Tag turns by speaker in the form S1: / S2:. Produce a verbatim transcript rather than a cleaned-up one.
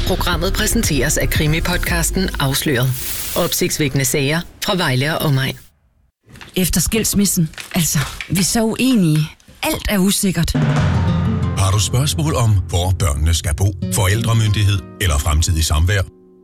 S1: Programmet præsenteres af krimi-podcasten Afsløret. Opsigtsvækkende sager fra Vejle og omegn.
S2: Efter skilsmissen, altså, vi er så uenige. Alt er usikkert.
S3: Har du spørgsmål om, hvor børnene skal bo, forældremyndighed eller fremtidig samvær?